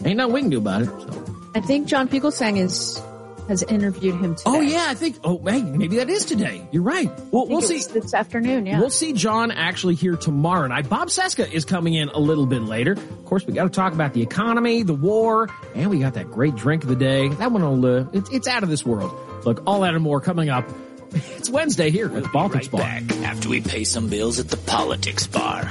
Ain't nothing we can do about it. So. I think John Fugelsang has interviewed him today. Oh, yeah, I think, hey, maybe that is today. You're right. We'll see. This afternoon, yeah. We'll see John actually here tomorrow night. Bob Cesca is coming in a little bit later. Of course, we got to talk about the economy, the war, and we got that great drink of the day. That one will, it's out of this world. Look, all that and more coming up. It's Wednesday here at the Politics Bar. Back after we pay some bills at the Politics Bar.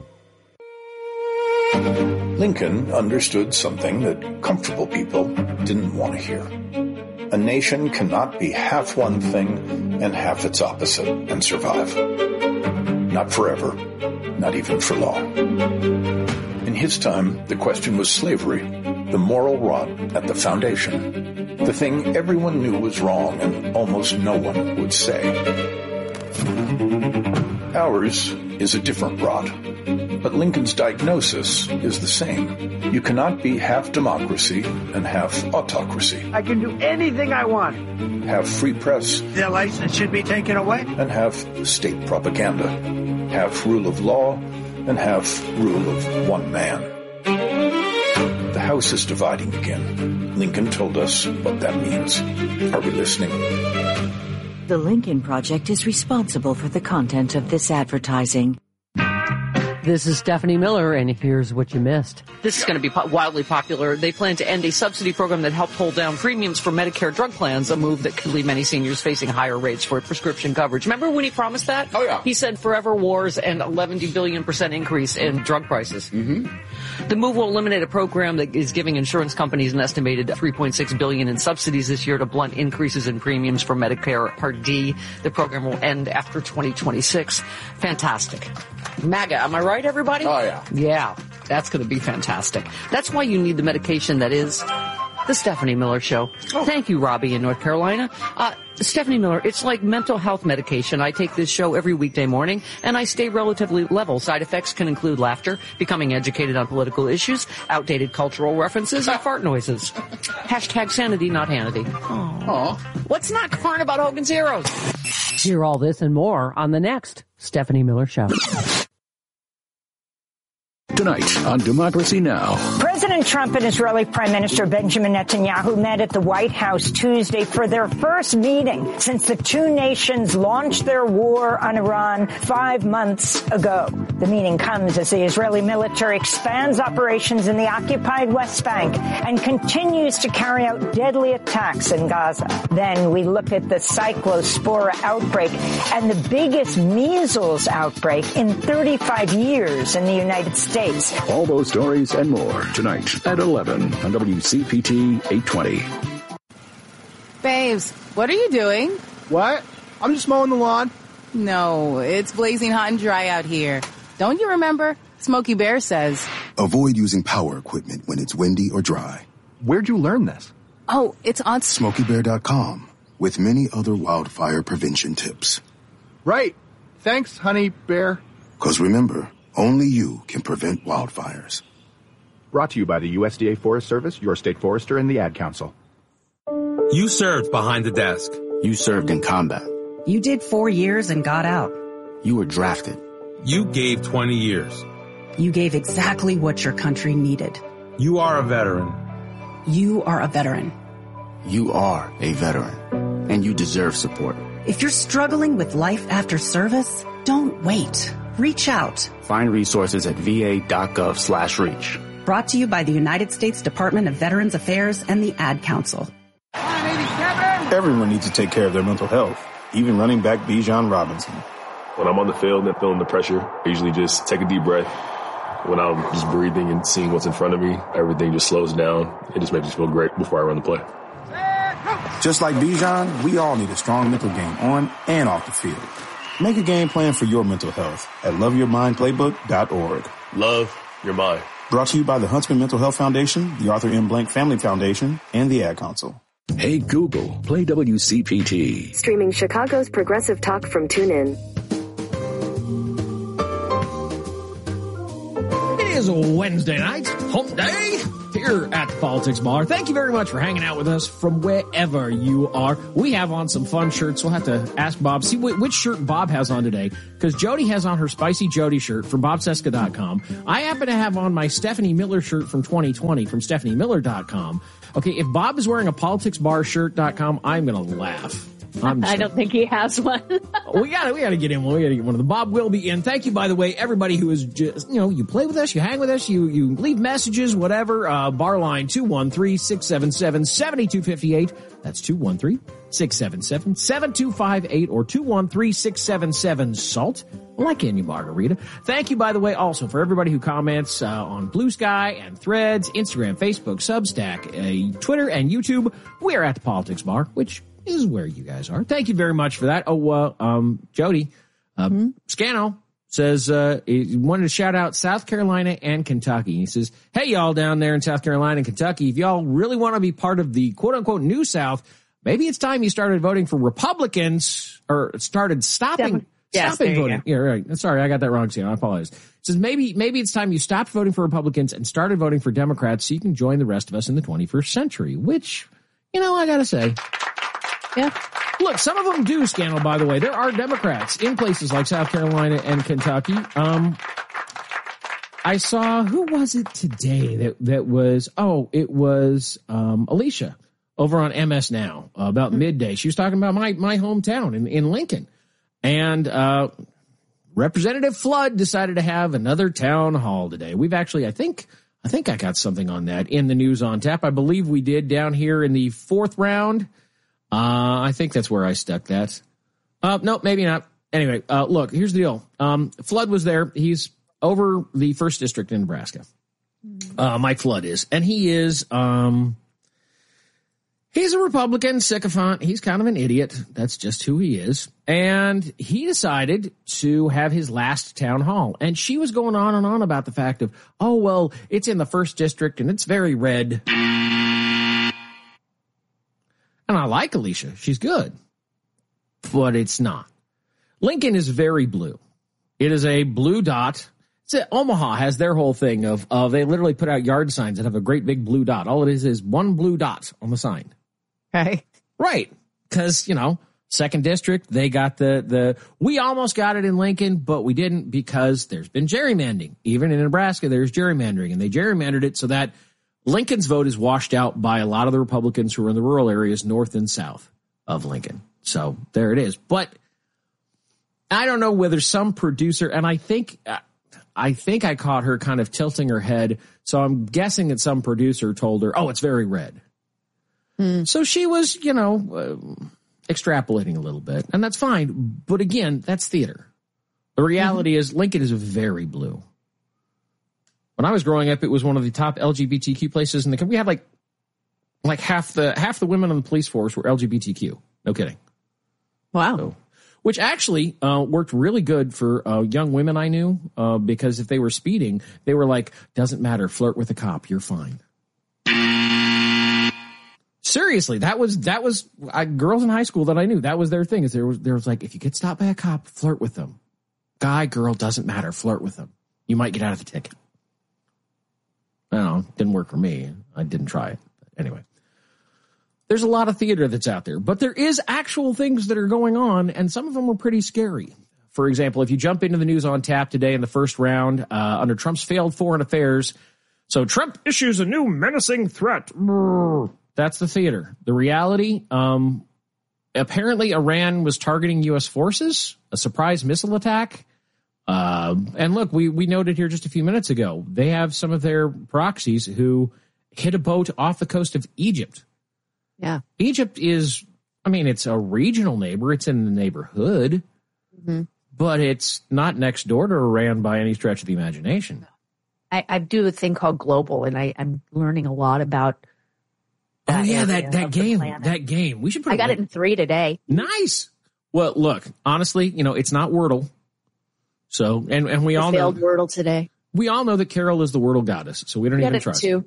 Lincoln understood something that comfortable people didn't want to hear. A nation cannot be half one thing and half its opposite and survive. Not forever, not even for long. In his time, the question was slavery, the moral rot at the foundation, the thing everyone knew was wrong and almost no one would say. Ours is a different rot, but Lincoln's diagnosis is the same. You cannot be half democracy and half autocracy. I can do anything I want. Have free press. Their license should be taken away. And have state propaganda. Have rule of law and have rule of one man. The House is dividing again. Lincoln told us what that means. Are we listening? The Lincoln Project is responsible for the content of this advertising. This is Stephanie Miller, and here's what you missed. This is going to be wildly popular. They plan to end a subsidy program that helped hold down premiums for Medicare drug plans, a move that could leave many seniors facing higher rates for prescription coverage. Remember when he promised that? Oh, yeah. He said forever wars and 11 billion% increase in drug prices. Mm-hmm. The move will eliminate a program that is giving insurance companies an estimated $3.6 billion in subsidies this year to blunt increases in premiums for Medicare Part D. The program will end after 2026. Fantastic. MAGA, am I right, everybody? Oh, yeah. Yeah, that's going to be fantastic. That's why you need the medication that is The Stephanie Miller Show. Oh. Thank you, Robbie in North Carolina. Stephanie Miller, it's like mental health medication. I take this show every weekday morning, and I stay relatively level. Side effects can include laughter, becoming educated on political issues, outdated cultural references, and fart noises. Hashtag sanity, not Hannity. Aww. What's not corn about Hogan's Heroes? Hear all this and more on the next Stephanie Miller Show. Tonight on Democracy Now! President Trump and Israeli Prime Minister Benjamin Netanyahu met at the White House Tuesday for their first meeting since the two nations launched their war on Iran 5 months ago. The meeting comes as the Israeli military expands operations in the occupied West Bank and continues to carry out deadly attacks in Gaza. Then we look at the cyclospora outbreak and the biggest measles outbreak in 35 years in the United States. All those stories and more tonight at 11 on WCPT 820. Babes, what are you doing? What? I'm just mowing the lawn. No, it's blazing hot and dry out here. Don't you remember? Smokey Bear says. Avoid using power equipment when it's windy or dry. Where'd you learn this? Oh, it's on SmokeyBear.com with many other wildfire prevention tips. Right. Thanks, honey bear. 'Cause remember, only you can prevent wildfires. Brought to you by the USDA Forest Service, your state forester, and the Ad Council. You served behind the desk. You served in combat. You did 4 years and got out. You were drafted. You gave 20 years. You gave exactly what your country needed. You are a veteran. You are a veteran. You are a veteran, and you deserve support. If you're struggling with life after service, don't wait. Reach out. Find resources at va.gov/reach. Brought to you by the United States Department of Veterans Affairs and the Ad Council. Everyone needs to take care of their mental health, even running back Bijan Robinson. When I'm on the field and feeling the pressure, I usually just take a deep breath. When I'm just breathing and seeing what's in front of me, everything just slows down. It just makes me feel great before I run the play. Just like Bijan, we all need a strong mental game on and off the field. Make a game plan for your mental health at loveyourmindplaybook.org. Love your mind. Brought to you by the Huntsman Mental Health Foundation, the Arthur M. Blank Family Foundation, and the Ad Council. Hey Google, play WCPT. Streaming Chicago's progressive talk from TuneIn. It is a Wednesday night, hump day. here at the Politics Bar. Thank you very much for hanging out with us from wherever you are. We have on some fun shirts. We'll have to ask Bob, see which shirt Bob has on today, because Jody has on her Spicy Jody shirt from BobCesca.com. I happen to have on my Stephanie Miller shirt from 2020 from StephanieMiller.com. Okay, if Bob is wearing a PoliticsBarShirt.com, I'm going to laugh. I don't think he has one. we gotta get in one. We gotta get one of them. Bob will be in. Thank you, by the way, everybody who is just, you play with us, you hang with us, you leave messages, whatever. Bar line 213-677-7258. That's 213-677-7258 or 213-677-SALT. Like any margarita. Thank you, by the way, also for everybody who comments on Blue Sky and Threads, Instagram, Facebook, Substack, Twitter, and YouTube. We are at the Politics Bar, which is where you guys are. Thank you very much for that. Jody, Scano says he wanted to shout out South Carolina and Kentucky. He says, hey, y'all down there in South Carolina and Kentucky, if y'all really want to be part of the quote-unquote New South, maybe it's time you started voting for Republicans or started stopping voting. Yeah, right. Sorry, I got that wrong, Scano. I apologize. It says maybe it's time you stopped voting for Republicans and started voting for Democrats so you can join the rest of us in the 21st century, which, I got to say. Yeah. Look, some of them do, Scandal, by the way. There are Democrats in places like South Carolina and Kentucky. I saw, who was it today it was Alicia over on MS Now about midday. She was talking about my hometown in Lincoln. And Representative Flood decided to have another town hall today. We've actually, I think I got something on that in the news on tap. I believe we did down here in the fourth round. I think that's where I stuck that. No, maybe not. Anyway, look, here's the deal. Flood was there. He's over the 1st District in Nebraska. Mike Flood is. And he is, he's a Republican sycophant. He's kind of an idiot. That's just who he is. And he decided to have his last town hall. And she was going on and on about the fact of, it's in the 1st District and it's very red. And I like Alicia. She's good. But it's not. Lincoln is very blue. It is a blue dot. Omaha has their whole thing of they literally put out yard signs that have a great big blue dot. All it is one blue dot on the sign. Okay. Right. Because, 2nd District, they got we almost got it in Lincoln, but we didn't because there's been gerrymandering. Even in Nebraska, there's gerrymandering. And they gerrymandered it so that Lincoln's vote is washed out by a lot of the Republicans who are in the rural areas north and south of Lincoln. So there it is. But I don't know whether some producer, and I think I caught her kind of tilting her head. So I'm guessing that some producer told her, it's very red. So she was, extrapolating a little bit, and that's fine. But again, that's theater. The reality is Lincoln is very blue. When I was growing up, it was one of the top LGBTQ places in the country. We had like half the women on the police force were LGBTQ. No kidding. Wow. So, which actually worked really good for young women I knew because if they were speeding, they were like, doesn't matter, flirt with a cop, you're fine. Seriously, that was girls in high school that I knew. That was their thing. Is there was like, if you get stopped by a cop, flirt with them. Guy, girl, doesn't matter, flirt with them. You might get out of the ticket. No, didn't work for me. I didn't try it. But anyway, there's a lot of theater that's out there, but there is actual things that are going on, and some of them are pretty scary. For example, if you jump into the news on tap today in the first round, under Trump's failed foreign affairs, so Trump issues a new menacing threat. That's the theater. The reality, apparently Iran was targeting U.S. forces, a surprise missile attack. And look, we noted here just a few minutes ago, they have some of their proxies who hit a boat off the coast of Egypt. Yeah. Egypt is, it's a regional neighbor. It's in the neighborhood, but it's not next door to Iran by any stretch of the imagination. I do a thing called Global, and I'm learning a lot about that game. We should put I got it in 3 today. Nice. Well, look, honestly, it's not Wordle. So, and we all know Wordle today. We all know that Carol is the Wordle goddess, so we don't even trust her.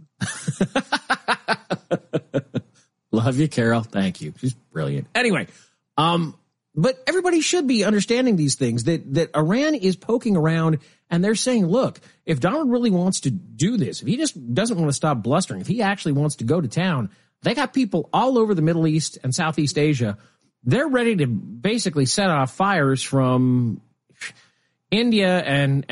Love you, Carol. Thank you. She's brilliant. Anyway, but everybody should be understanding these things, that Iran is poking around And they're saying, look, if Donald really wants to do this, if he just doesn't want to stop blustering, if he actually wants to go to town, they got people all over the Middle East and Southeast Asia. They're ready to basically set off fires from India and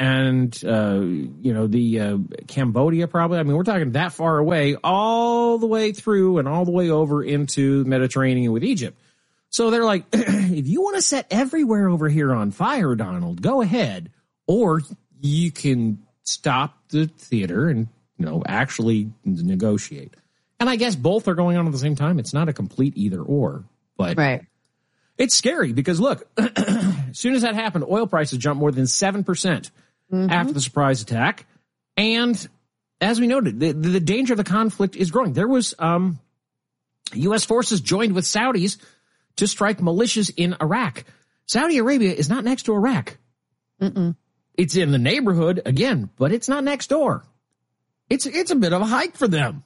Cambodia probably. I mean, we're talking that far away, all the way through and all the way over into the Mediterranean with Egypt. So they're like, if you want to set everywhere over here on fire, Donald, go ahead. Or you can stop the theater and, actually negotiate. And I guess both are going on at the same time. It's not a complete either or, but right. It's scary because, look, as soon as that happened, oil prices jumped more than 7% after the surprise attack. And as we noted, the danger of the conflict is growing. There was U.S. forces joined with Saudis to strike militias in Iraq. Saudi Arabia is not next to Iraq. It's in the neighborhood, again, but it's not next door. It's a bit of a hike for them.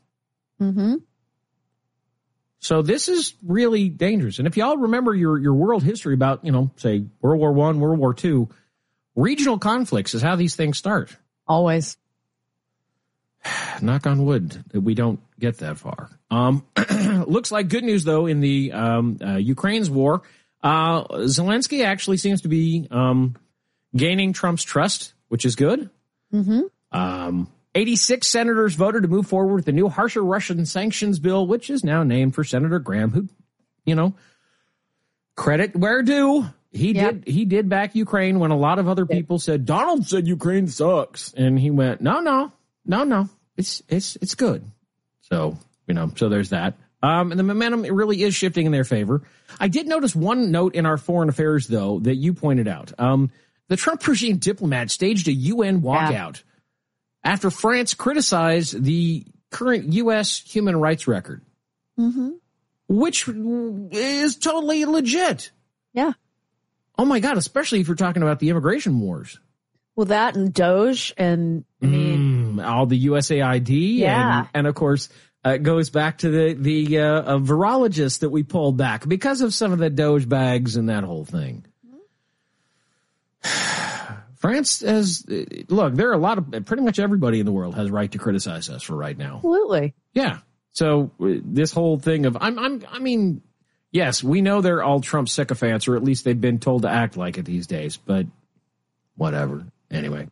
So this is really dangerous. And if y'all remember your world history about, say, World War I, World War II, regional conflicts is how these things start. Always. Knock on wood that we don't get that far. Looks like good news, though, in the Ukraine's war. Zelensky actually seems to be gaining Trump's trust, which is good. 86 senators voted to move forward with the new harsher Russian sanctions bill, which is now named for Senator Graham, who, credit where due. He did back Ukraine when a lot of other people said, Donald said Ukraine sucks. And he went, no. It's good. So, so there's that. And the momentum really is shifting in their favor. I did notice one note in our foreign affairs, though, that you pointed out. The Trump regime diplomat staged a UN walkout after France criticized the current U.S. human rights record, which is totally legit. Yeah. Oh, my God, especially if you're talking about the immigration wars. Well, that and Doge and, all the USAID. Yeah. And of course, it goes back to the virologist that we pulled back because of some of the Doge bags and that whole thing. France has, look, there are a lot of, pretty much everybody in the world has a right to criticize us for right now. Absolutely. Yeah. So this whole thing of, I mean, yes, we know they're all Trump sycophants, or at least they've been told to act like it these days, but whatever. Anyway.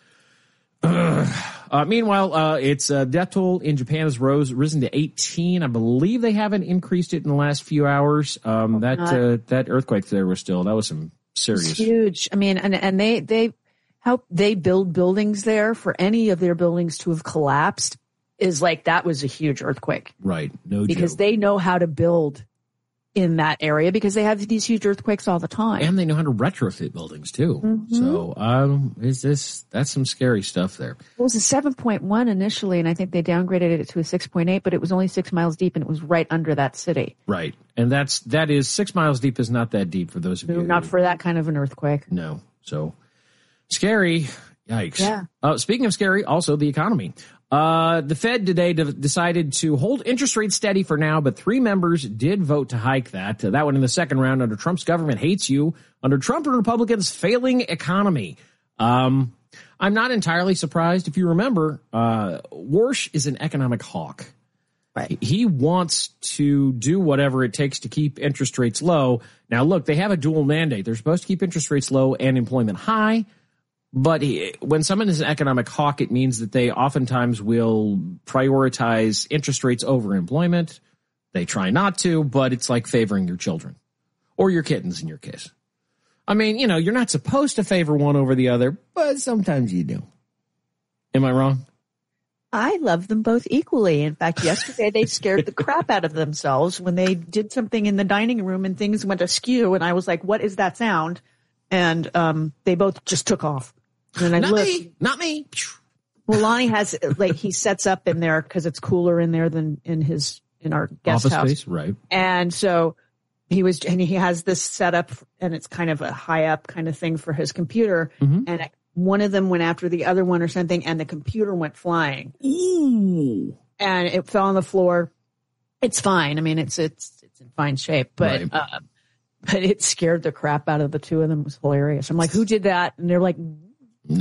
Meanwhile, its death toll in Japan has risen to 18. I believe they haven't increased it in the last few hours. That earthquake there was that was some serious. It's huge. I mean, and they how they build buildings there, for any of their buildings to have collapsed is like, that was a huge earthquake. Right. No because joke. they know how to build in that area because they have these huge earthquakes all the time. And they know how to retrofit buildings too. So, that's some scary stuff there. It was a 7.1 initially, and I think they downgraded it to a 6.8, but it was only 6 miles deep and it was right under that city. Right. And that is 6 miles deep is not that deep for those of you. Not for that kind of an earthquake. No. So scary. Yikes. Yeah. Speaking of scary, also the economy. The Fed today decided to hold interest rates steady for now, but 3 members did vote to hike that. That one in the second round under Trump's government hates you, under Trump and Republicans' failing economy. I'm not entirely surprised. If you remember, Warsh is an economic hawk. Right. He wants to do whatever it takes to keep interest rates low. Now, look, they have a dual mandate. They're supposed to keep interest rates low and employment high. But when someone is an economic hawk, it means that they oftentimes will prioritize interest rates over employment. They try not to, but it's like favoring your children or your kittens in your case. I mean, you're not supposed to favor one over the other, but sometimes you do. Am I wrong? I love them both equally. In fact, yesterday they scared the crap out of themselves when they did something in the dining room and things went askew. And I was like, what is that sound? And they both just took off. And I Not me. Well, Lonnie has, he sets up in there because it's cooler in there than in our guest office house. Space, right. And so he has this set up, and it's kind of a high up kind of thing for his computer. And one of them went after the other one or something, and the computer went flying. Ooh. And it fell on the floor. It's fine. I mean, it's in fine shape, but, right. But it scared the crap out of the two of them. It was hilarious. I'm like, who did that? And they're like, no.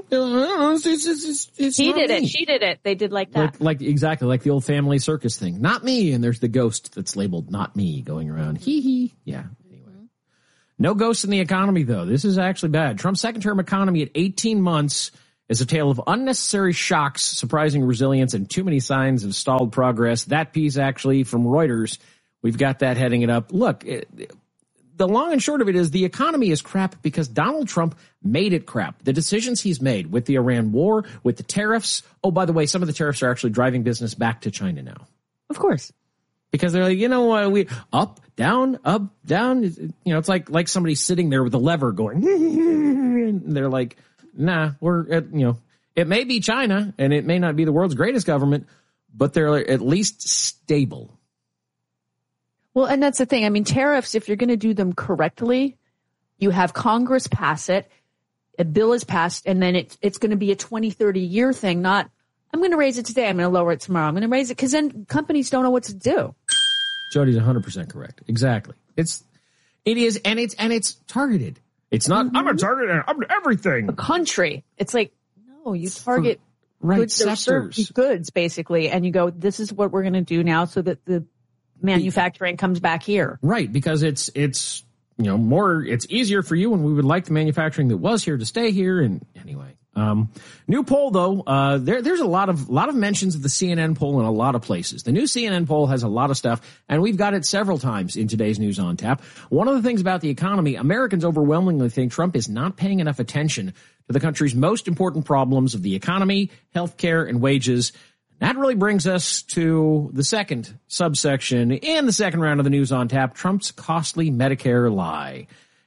It's he not did it. me. She did it. They did like that. Exactly like the old family circus thing. Not me. And there's the ghost that's labeled not me going around. Hee hee. Yeah. Anyway. No ghosts in the economy, though. This is actually bad. Trump's second-term economy at 18 months is a tale of unnecessary shocks, surprising resilience, and too many signs of stalled progress. That piece actually from Reuters, we've got that heading it up. Look, the long and short of it is the economy is crap because Donald Trump made it crap. The decisions he's made with the Iran war, with the tariffs. Oh, by the way, some of the tariffs are actually driving business back to China now. Of course. Because they're like, you know what, we up, down. You know, it's like somebody sitting there with a lever going, and they're like, nah, it may be China and it may not be the world's greatest government, but they're at least stable. Well, and that's the thing. I mean, tariffs, if you're going to do them correctly, you have Congress pass it, a bill is passed, and then it's going to be a 20, 30-year thing, not, I'm going to raise it today, I'm going to lower it tomorrow, I'm going to raise it, because then companies don't know what to do. Jody's 100% correct. Exactly. It is, and it's targeted. It's not, I'm a target, I'm everything. A country. It's like, no, you target goods, certain goods, basically, and you go, this is what we're going to do now so that the manufacturing comes back here. Right, because it's it's easier for you, and we would like the manufacturing that was here to stay here. And anyway, new poll though, there's a lot of mentions of the CNN poll in a lot of places. The new CNN poll has a lot of stuff, and we've got it several times in today's News on Tap. One of the things about the economy, Americans overwhelmingly think Trump is not paying enough attention to the country's most important problems of the economy, healthcare, and wages. That really brings us to the second subsection in the second round of the News on Tap, Trump's costly Medicare lie.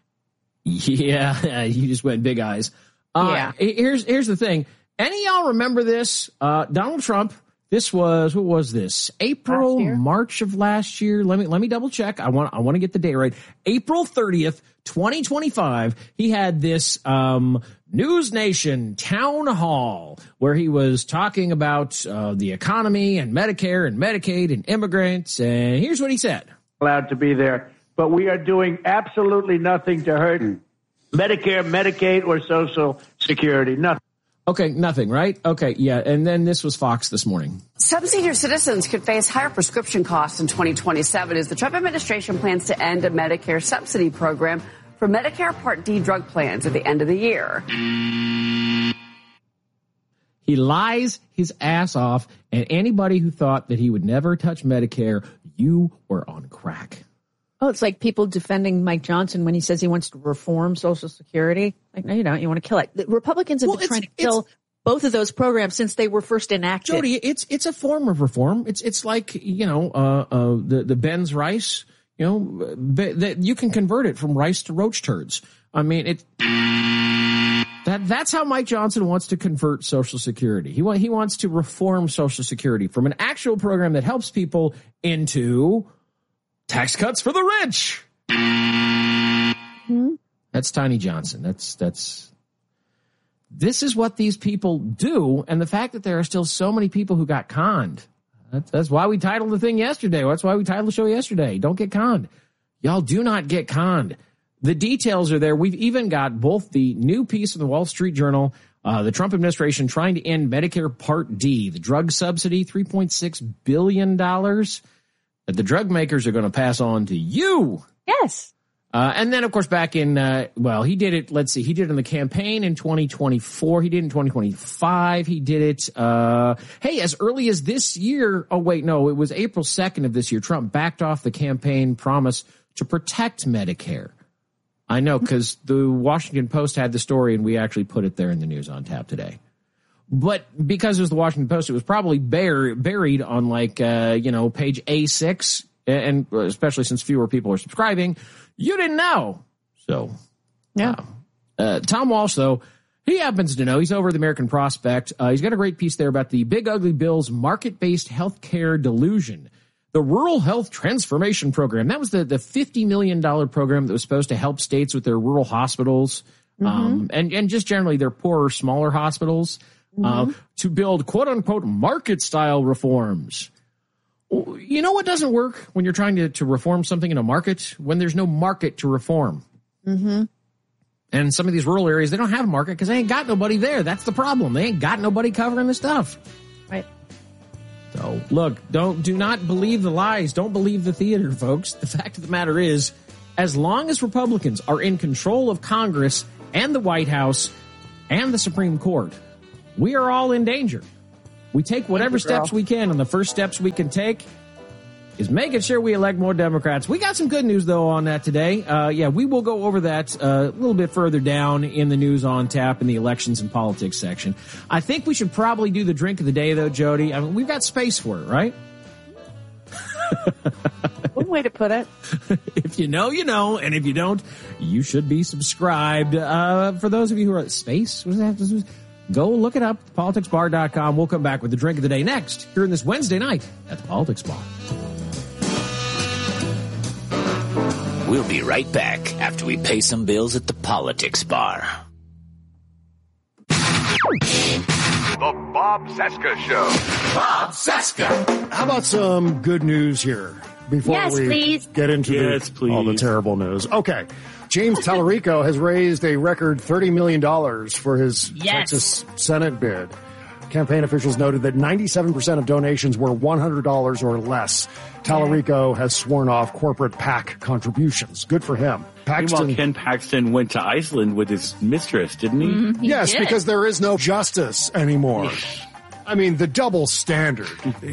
Yeah, you just went big eyes. Here's the thing. Any of y'all remember this? Donald Trump, what was this? March of last year. Let me double check. I want to get the date right. April 30th, 2025. He had this, News Nation town hall where he was talking about the economy and Medicare and Medicaid and immigrants. And here's what he said. Allowed to be there, but we are doing absolutely nothing to hurt Medicare, Medicaid, or Social Security. Nothing. Okay, nothing, right? Okay, yeah. And then this was Fox this morning. Some senior citizens could face higher prescription costs in 2027 as the Trump administration plans to end a Medicare subsidy program for Medicare Part D drug plans at the end of the year. He lies his ass off, and anybody who thought that he would never touch Medicare, you were on crack. Oh, it's like people defending Mike Johnson when he says he wants to reform Social Security. Like, no, you don't. You want to kill it. The Republicans have been trying to kill both of those programs since they were first enacted. Jody, it's a form of reform. It's like, the Ben's rice. That you can convert it from rice to roach turds. I mean, that's how Mike Johnson wants to convert Social Security. He wants to reform Social Security from an actual program that helps people into tax cuts for the rich. Mm-hmm. That's Tiny Johnson. This is what these people do, and the fact that there are still so many people who got conned. That's why we titled the thing yesterday. That's why we titled the show yesterday. Don't get conned. Y'all do not get conned. The details are there. We've even got both the new piece in the Wall Street Journal, the Trump administration trying to end Medicare Part D, the drug subsidy, $3.6 billion that the drug makers are going to pass on to you. Yes. And then, of course, back in, he did it, he did it in the campaign in 2024. He did it in 2025. He did it, as early as this year. Oh, wait, no, it was April 2nd of this year. Trump backed off the campaign promise to protect Medicare. I know, because the Washington Post had the story, and we actually put it there in the News on Tap today. But because it was the Washington Post, it was probably buried on page A6, and especially since fewer people are subscribing. You didn't know. So, yeah. Tom Walsh, though, he happens to know. He's over at the American Prospect. He's got a great piece there about the Big Ugly Bill's market-based healthcare delusion. The Rural Health Transformation Program. That was the $50 million program that was supposed to help states with their rural hospitals, and just generally their poorer, smaller hospitals, to build quote-unquote market-style reforms. You know what doesn't work when you're trying to reform something in a market? When there's no market to reform. Mm-hmm. And some of these rural areas, they don't have a market because they ain't got nobody there. That's the problem. They ain't got nobody covering the stuff. Right. So, look, do not believe the lies. Don't believe the theater, folks. The fact of the matter is, as long as Republicans are in control of Congress and the White House and the Supreme Court, we are all in danger. We take whatever steps we can, and the first steps we can take is making sure we elect more Democrats. We got some good news, though, on that today. We will go over that a little bit further down in the News on Tap in the elections and politics section. I think we should probably do the drink of the day, though, Jody. I mean, we've got space for it, right? One way to put it. If you know, you know. And if you don't, you should be subscribed. For those of you who are at space, what does that have to do? Go look it up, politicsbar.com. We'll come back with the drink of the day next, here in this Wednesday night at the Politics Bar. We'll be right back after we pay some bills at the Politics Bar. The Bob Cesca Show. Bob Cesca. How about some good news here before we get into all the terrible news? Okay. James Tallarico has raised a record $30 million for his Texas Senate bid. Campaign officials noted that 97% of donations were $100 or less. Tallarico has sworn off corporate PAC contributions. Good for him. Meanwhile, Ken Paxton went to Iceland with his mistress, didn't he? Mm-hmm. Yes, because there is no justice anymore. I mean, the double standard.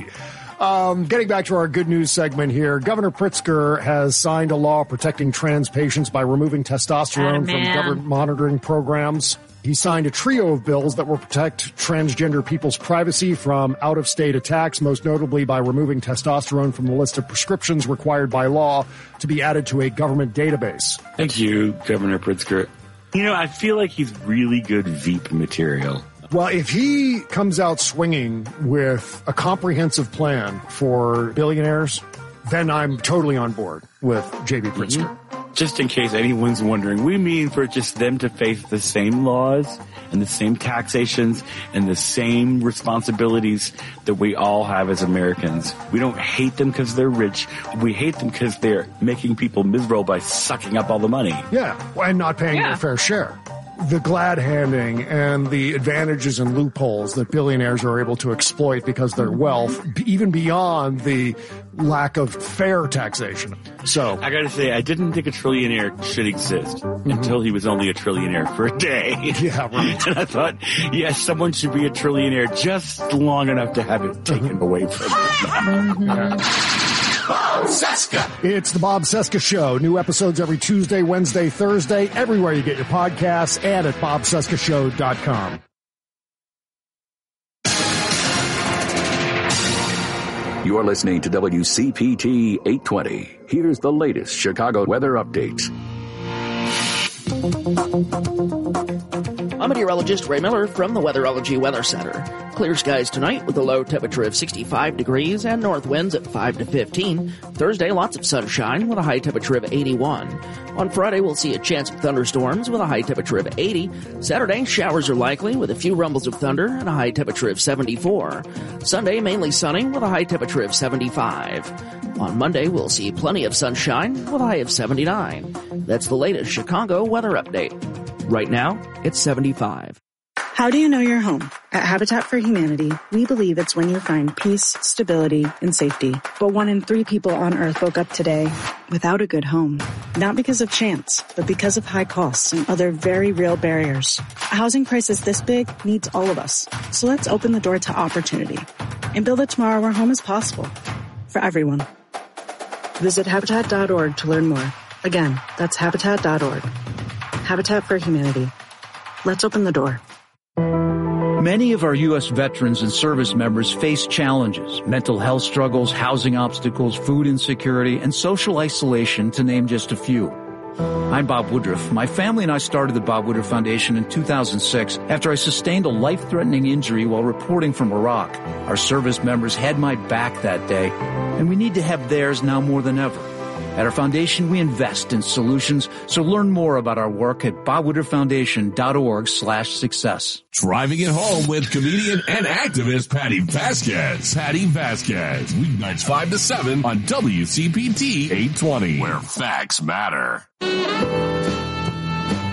Getting back to our good news segment here, Governor Pritzker has signed a law protecting trans patients by removing testosterone from government monitoring programs. He signed a trio of bills that will protect transgender people's privacy from out-of-state attacks, most notably by removing testosterone from the list of prescriptions required by law to be added to a government database. Thank you, Governor Pritzker. You know, I feel like he's really good Veep material. Well, if he comes out swinging with a comprehensive plan for billionaires, then I'm totally on board with J.B. Pritzker. Mm-hmm. Just in case anyone's wondering, we mean for just them to face the same laws and the same taxations and the same responsibilities that we all have as Americans. We don't hate them because they're rich. We hate them because they're making people miserable by sucking up all the money. Yeah, and not paying their fair share. The glad handing and the advantages and loopholes that billionaires are able to exploit because of their wealth, even beyond the lack of fair taxation. So I gotta say, I didn't think a trillionaire should exist until he was only a trillionaire for a day. Yeah, right. And I thought, yes, someone should be a trillionaire just long enough to have it taken away from them. Bob Cesca. It's the Bob Cesca Show. New episodes every Tuesday, Wednesday, Thursday, everywhere you get your podcasts, and at bobcescashow.com. You're listening to WCPT 820. Here's the latest Chicago weather update. I'm meteorologist Ray Miller from the Weatherology Weather Center. Clear skies tonight with a low temperature of 65 degrees and north winds at 5 to 15. Thursday, lots of sunshine with a high temperature of 81. On Friday, we'll see a chance of thunderstorms with a high temperature of 80. Saturday, showers are likely with a few rumbles of thunder and a high temperature of 74. Sunday, mainly sunny with a high temperature of 75. On Monday, we'll see plenty of sunshine with a high of 79. That's the latest Chicago weather update. Right now, it's 75. How do you know your home? At Habitat for Humanity, we believe it's when you find peace, stability, and safety. But 1 in 3 people on Earth woke up today without a good home. Not because of chance, but because of high costs and other very real barriers. A housing crisis this big needs all of us. So let's open the door to opportunity and build a tomorrow where home is possible for everyone. Visit Habitat.org to learn more. Again, that's Habitat.org. Habitat for Humanity. Let's open the door. Many of our U.S. veterans and service members face challenges, mental health struggles, housing obstacles, food insecurity, and social isolation, to name just a few. I'm Bob Woodruff. My family and I started the Bob Woodruff Foundation in 2006 after I sustained a life-threatening injury while reporting from Iraq. Our service members had my back that day, and we need to have theirs now more than ever. At our foundation, we invest in solutions, so learn more about our work at bobwoodrufffoundation.org/success. Driving it home with comedian and activist Patty Vasquez. Patty Vasquez, weeknights 5 to 7 on WCPT 820, where facts matter.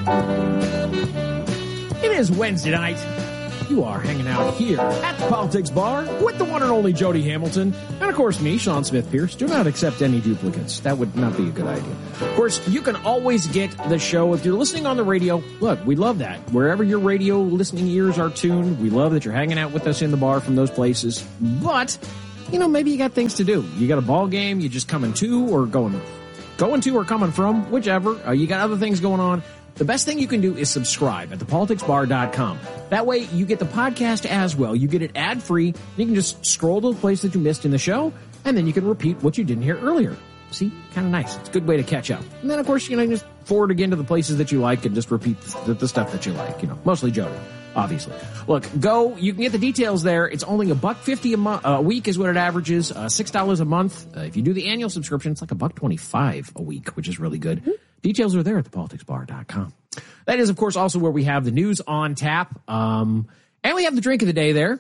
It is Wednesday night. You are hanging out here at the Politics Bar with the one and only Jody Hamilton. And, of course, me, Sean Smith-Pierce. Do not accept any duplicates. That would not be a good idea. Of course, you can always get the show if you're listening on the radio. Look, we love that. Wherever your radio listening ears are tuned, we love that you're hanging out with us in the bar from those places. But, maybe you got things to do. You got a ball game you just coming to or going to or coming from, whichever. You got other things going on. The best thing you can do is subscribe at thepoliticsbar.com. That way you get the podcast as well. You get it ad-free. You can just scroll to the place that you missed in the show, and then you can repeat what you didn't hear earlier. See? Kind of nice. It's a good way to catch up. And then, of course, just forward again to the places that you like and just repeat the stuff that you like. Mostly Jody, obviously. Look, you can get the details there. It's only $1.50 a week is what it averages, $6 a month. If you do the annual subscription, it's like $1.25 a week, which is really good. Details are there at thepoliticsbar.com. That is, of course, also where we have the news on tap. And we have the drink of the day there.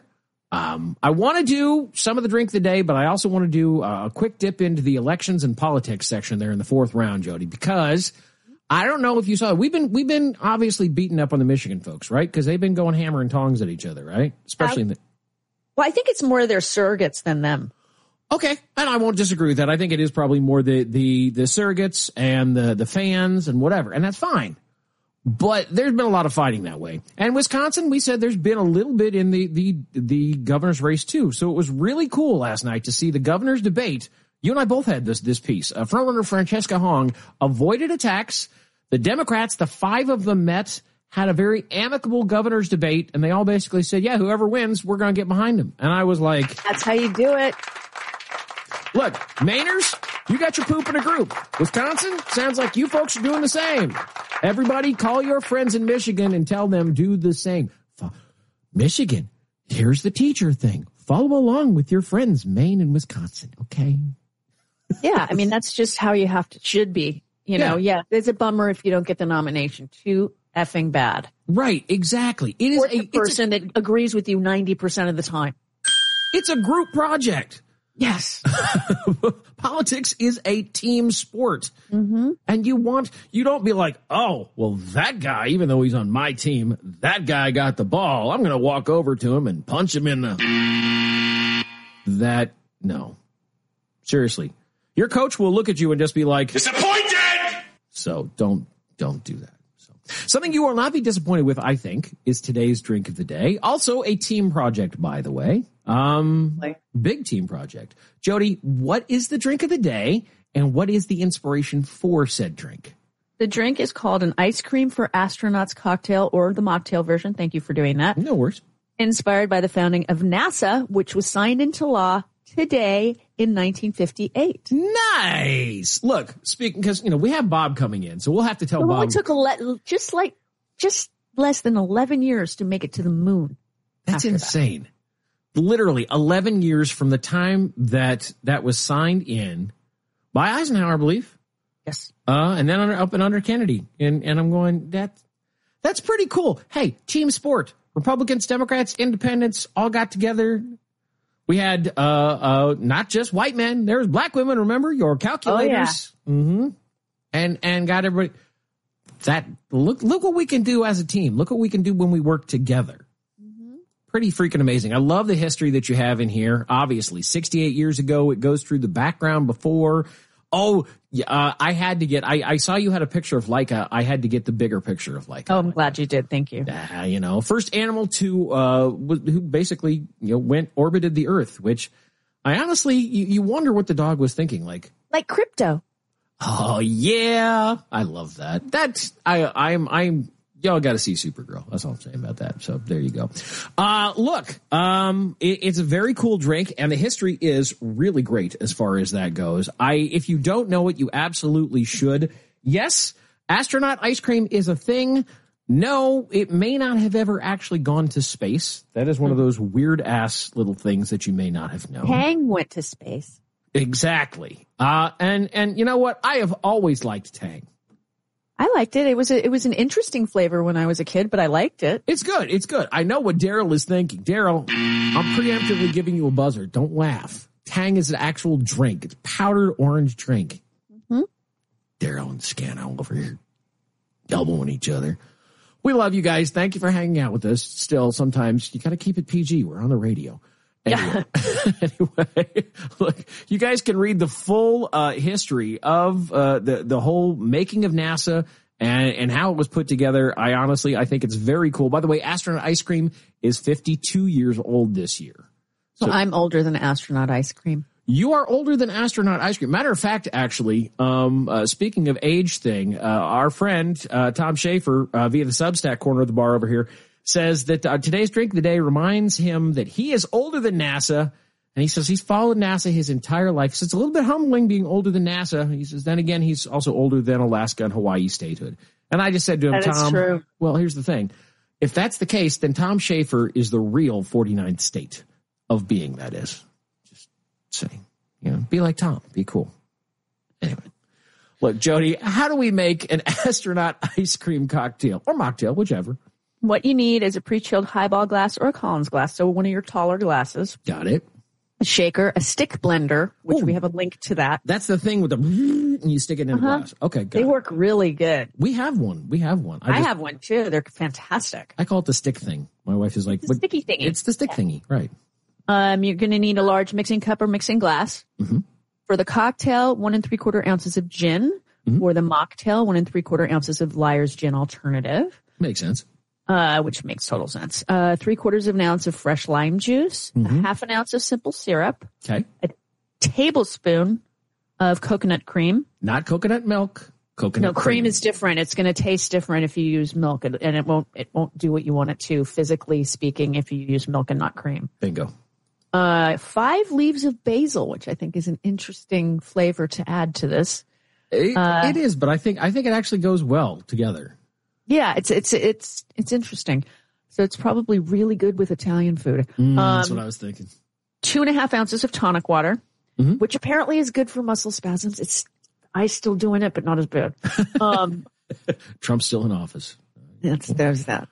I want to do some of the drink of the day, but I also want to do a quick dip into the elections and politics section there in the fourth round, Jody, because I don't know if you saw it. We've been obviously beating up on the Michigan folks, right? Because they've been going hammer and tongs at each other, right? Especially well, I think it's more their surrogates than them. Okay, and I won't disagree with that. I think it is probably more the surrogates and the fans and whatever, and that's fine. But there's been a lot of fighting that way. And Wisconsin, we said there's been a little bit in the governor's race too. So it was really cool last night to see the governor's debate. You and I both had this piece. Frontrunner Francesca Hong avoided attacks. The Democrats, the 5 of them met, had a very amicable governor's debate, and they all basically said, yeah, whoever wins, we're going to get behind him. And I was like, that's how you do it. Look, Mainers, you got your poop in a group. Wisconsin, sounds like you folks are doing the same. Everybody call your friends in Michigan and tell them do the same. Michigan, here's the teacher thing. Follow along with your friends, Maine and Wisconsin, okay? Yeah, I mean, that's just how you should be. Yeah, it's a bummer if you don't get the nomination. Too effing bad. Right, exactly. It is a person that agrees with you 90% of the time. It's a group project. Yes. Politics is a team sport. Mm-hmm. And you don't be like, oh, well, that guy, even though he's on my team, that guy got the ball. I'm going to walk over to him and punch him in no. Seriously. Your coach will look at you and just be like, disappointed! So don't do that. Something you will not be disappointed with, I think, is today's drink of the day. Also a team project, by the way. Big team project. Jody, what is the drink of the day and what is the inspiration for said drink? The drink is called an ice cream for astronauts cocktail, or the mocktail version. Thank you for doing that. No worries. Inspired by the founding of NASA, which was signed into law today in 1958. Nice. Look, speaking, because, we have Bob coming in, so we'll have to tell Bob. It took just less than 11 years to make it to the moon. That's insane. Literally 11 years from the time that was signed in by Eisenhower, I believe. Yes. And then up and under Kennedy. And I'm going, that's pretty cool. Hey, team sport. Republicans, Democrats, independents all got together. We had not just white men. There was black women, remember? Your calculators. Oh, yeah. Mm-hmm. And got everybody. Look what we can do as a team. Look what we can do when we work together. Pretty freaking amazing. I love the history that you have in here. Obviously, 68 years ago, it goes through the background before. I had to get, I saw you had a picture of Laika. I had to get the bigger picture of Laika. Oh, I'm glad you did. Thank you. First animal who basically, orbited the earth, which I honestly, you wonder what the dog was thinking. Like crypto. Oh yeah. I love that. I'm y'all got to see Supergirl. That's all I'm saying about that. So there you go. Look, it's a very cool drink, and the history is really great as far as that goes. If you don't know it, you absolutely should. Yes, astronaut ice cream is a thing. No, it may not have ever actually gone to space. That is one of those weird ass little things that you may not have known. Tang went to space. Exactly. And you know what? I have always liked Tang. I liked it. It was an interesting flavor when I was a kid, but I liked it. It's good. It's good. I know what Daryl is thinking. Daryl, I'm preemptively giving you a buzzer. Don't laugh. Tang is an actual drink. It's powdered orange drink. Mm-hmm. Daryl and Scano over here. elbowing each other. We love you guys. Thank you for hanging out with us. Still, sometimes you got to keep it PG. We're on the radio. Anyway, look, you guys can read the full history of the whole making of NASA and how it was put together. I think it's very cool. By the way, Astronaut Ice Cream is 52 years old this year. So I'm older than Astronaut Ice Cream. You are older than Astronaut Ice Cream. Matter of fact, actually, speaking of age thing, our friend Tom Schaefer via the Substack corner of the bar over here says that today's drink of the day reminds him that he is older than NASA, and he says he's followed NASA his entire life. So it's a little bit humbling being older than NASA. He says then again he's also older than Alaska and Hawaii statehood. And I just said to him, Tom, true. Well, here's the thing. If that's the case, then Tom Schaefer is the real 49th state of being, that is. Just saying. Be like Tom. Be cool. Anyway. Look, Jody, how do we make an astronaut ice cream cocktail or mocktail, whichever? What you need is a pre-chilled highball glass or a Collins glass, so one of your taller glasses. Got it. A shaker, a stick blender, which we have a link to that. That's the thing with the and you stick it in a glass. Okay, got They work really good. We have one. I have one too. They're fantastic. I call it the stick thing. My wife is like, the sticky thingy. It's the stick thingy, right? You're going to need a large mixing cup or mixing glass. Mm-hmm. For the cocktail, 1 3/4 ounces of gin. Mm-hmm. For the mocktail, 1 3/4 ounces of Liar's Gin Alternative. Makes sense. Which makes total sense. 3/4 of an ounce of fresh lime juice, Mm-hmm. 1/2 ounce of simple syrup, Okay. a tablespoon of coconut cream. Not coconut milk. Coconut cream is different. It's going to taste different if you use milk, and it won't do what you want it to, physically speaking, if you use milk and not cream. Bingo. 5 leaves of basil, which I think is an interesting flavor to add to this. It is, but I think it actually goes well together. Yeah, it's interesting. So it's probably really good with Italian food. That's what I was thinking. 2.5 ounces of tonic water, which apparently is good for muscle spasms. It's ice still doing it, but not as bad. Trump's still in office. There's that.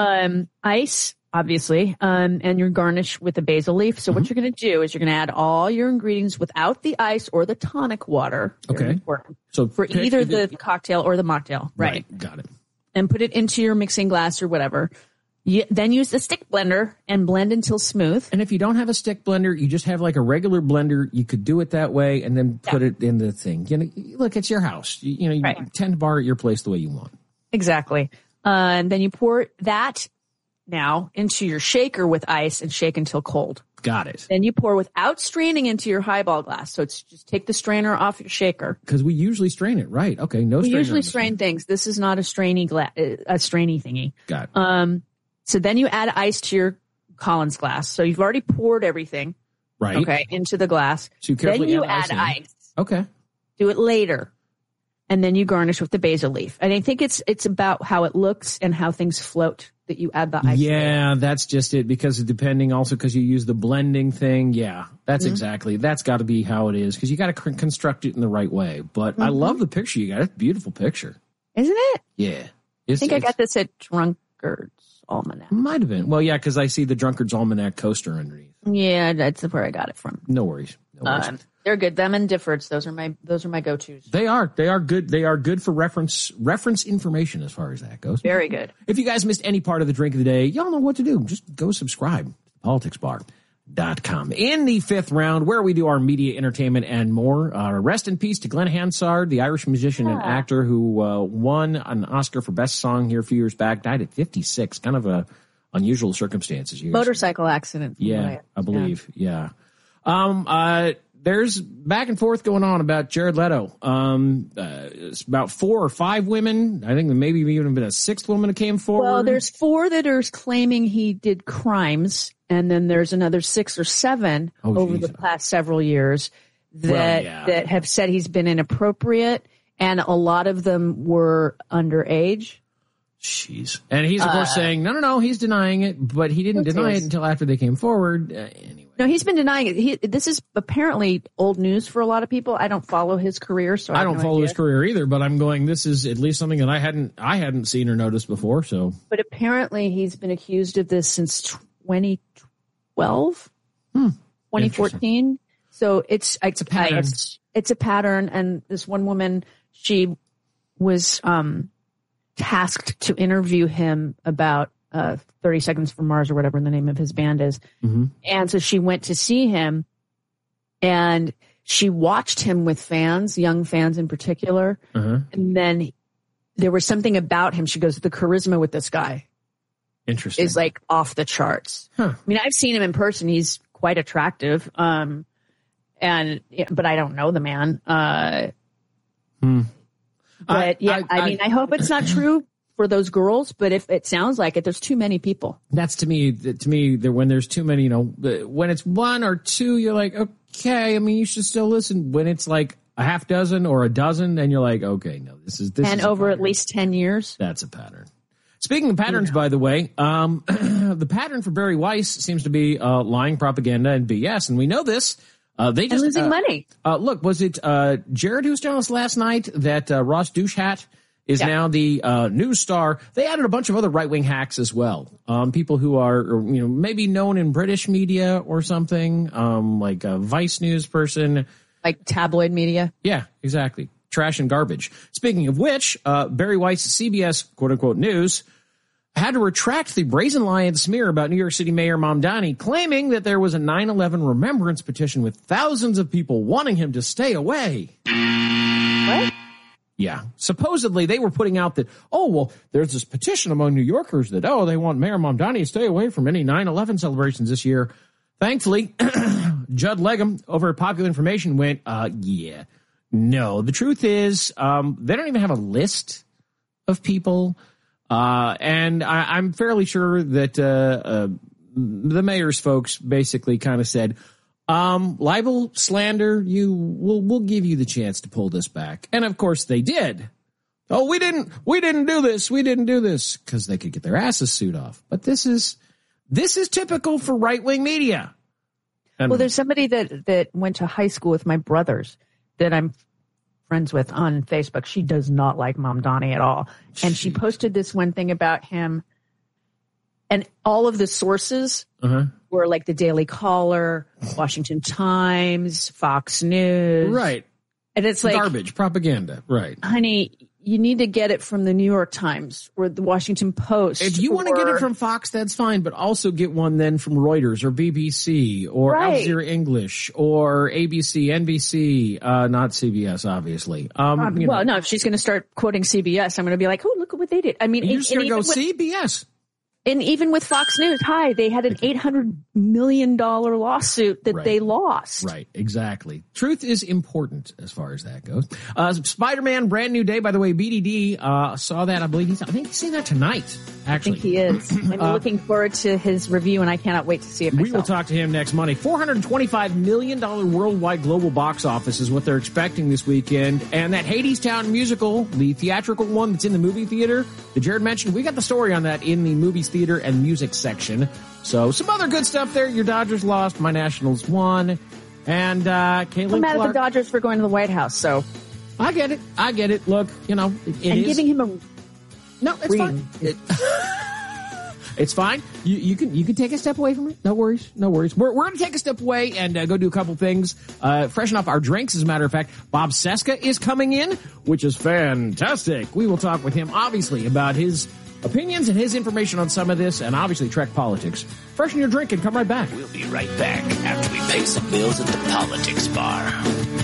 Ice, obviously, and your garnish with a basil leaf. So what you're going to do is you're going to add all your ingredients without the ice or the tonic water. Okay. So for either the cocktail or the mocktail. Right. Got it. And put it into your mixing glass or whatever. Then use the stick blender and blend until smooth. And if you don't have a stick blender, you just have like a regular blender. You could do it that way and then put it in the thing. Look, it's your house. You tend to bar at your place the way you want. Exactly. And then you pour that now into your shaker with ice and shake until cold. Got it. Then you pour without straining into your highball glass. So it's just take the strainer off your shaker. Because we usually strain it, right? Okay, no strainer. We usually strain things. This is not a strainy thingy. Got it. So then you add ice to your Collins glass. So you've already poured everything. Right. Okay, into the glass. So then you add ice. Okay. Do it later. And then you garnish with the basil leaf. And I think it's about how it looks and how things float that you add the ice. Yeah, that's just it. Because depending also because you use the blending thing. Yeah, that's exactly. That's got to be how it is because you got to construct it in the right way. But I love the picture you got. It's a beautiful picture. Isn't it? Yeah. I think I got this at Drunkard's Almanac. Might have been. Well, yeah, because I see the Drunkard's Almanac coaster underneath. Yeah, that's where I got it from. No worries. They're good. Them and Difford's. Those are my go-tos. They are good. They are good for reference information as far as that goes. Very good. If you guys missed any part of the drink of the day, y'all know what to do. Just go subscribe to politicsbar.com. In the 5th round, where we do our media, entertainment, and more, rest in peace to Glenn Hansard, the Irish musician and actor who won an Oscar for Best Song here a few years back, died at 56. Kind of a unusual circumstances. Motorcycle accident. Yeah, I believe. Yeah. There's back and forth going on about Jared Leto. It's about 4 or 5 women. I think there maybe even been a 6th woman that came forward. Well, there's 4 that are claiming he did crimes, and then there's another 6 or 7 over the past several years that have said he's been inappropriate, and a lot of them were underage. Jeez. And he's, of course, saying, no, he's denying it, but he didn't deny it until after they came forward. Anyway. No, he's been denying it. This is apparently old news for a lot of people. I don't follow his career, so I don't follow his career either, but I'm going, this is at least something that I hadn't seen or noticed before, so. But apparently he's been accused of this since 2012, 2014. So it's a pattern. It's a pattern, and this one woman, she was, tasked to interview him about 30 Seconds from Mars or whatever the name of his band is. Mm-hmm. And so she went to see him, and she watched him with fans, young fans in particular. Uh-huh. And then there was something about him. She goes, the charisma with this guy Interesting. is like off the charts. Huh. I mean, I've seen him in person. He's quite attractive. But I don't know the man. But I hope it's not true for those girls, but if it sounds like it, there's too many people. That's to me, when there's too many, when it's one or two, you're like, okay, I mean, you should still listen. When it's like a half dozen or a dozen, then you're like, okay, no, this is and over at least 10 years. That's a pattern. Speaking of patterns, by the way, the pattern for Barry Weiss seems to be lying, propaganda, and BS, and we know this. They just losing money. Look, was it Jared who was telling us last night that Ross Douchehat is now the news star? They added a bunch of other right-wing hacks as well. People who are, maybe known in British media or something, like a Vice News person. Like tabloid media? Yeah, exactly. Trash and garbage. Speaking of which, Barry Weiss, CBS, quote-unquote, news, had to retract the Brazen Lion smear about New York City Mayor Mamdani, claiming that there was a 9/11 remembrance petition with thousands of people wanting him to stay away. What? Yeah. Supposedly, they were putting out that, there's this petition among New Yorkers that, they want Mayor Mamdani to stay away from any 9/11 celebrations this year. Thankfully, Judd Legum over at Popular Information went, no. The truth is, they don't even have a list of people. And I'm fairly sure that the mayor's folks basically kind of said, libel, slander, we'll give you the chance to pull this back. And of course they did. Oh, we didn't do this. We didn't do this because they could get their asses sued off. But this is typical for right-wing media. And there's somebody that went to high school with my brothers that I'm friends with on Facebook. She does not like Mamdani at all. And she posted this one thing about him, and all of the sources were like the Daily Caller, Washington Times, Fox News. Right. And it's like garbage, propaganda. Right. Honey, you need to get it from the New York Times or the Washington Post. If you want to get it from Fox, that's fine, but also get one then from Reuters or BBC or Al Jazeera English or ABC, NBC, not CBS, obviously. No, if she's going to start quoting CBS, I'm going to be like, look at what they did. I mean, you're just going to go CBS. And even with Fox News, they had an $800 million lawsuit that they lost. Right, exactly. Truth is important as far as that goes. Spider-Man, Brand New Day, by the way, BDD saw that. I think he's seeing that tonight, actually. I think he is. I'm looking forward to his review, and I cannot wait to see it myself. We will talk to him next Monday. $425 million worldwide global box office is what they're expecting this weekend. And that Hadestown musical, the theatrical one that's in the movie theater that Jared mentioned, we got the story on that in the movies theater and music section. So some other good stuff there. Your Dodgers lost, my Nationals won, and Caitlin I'm mad Clark. at the Dodgers for going to the White House, so I get it. Look, giving him a no, it's fine. It's fine. You can take a step away from it. No worries. We're going to take a step away and go do a couple things. Freshen up our drinks. As a matter of fact, Bob Cesca is coming in, which is fantastic. We will talk with him, obviously, about his opinions and his information on some of this, and obviously Trek politics. Freshen your drink and come right back. We'll be right back after we pay some bills at the politics bar.